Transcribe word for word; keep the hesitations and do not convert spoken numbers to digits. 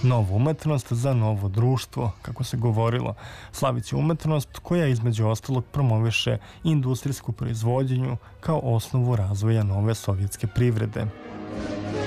Novu umetnost za novo društvo, kako se govorilo. Slavić je umetnost koja između ostalog promoviše industrijsku proizvodnju kao osnovu razvoja nove sovjetske privrede.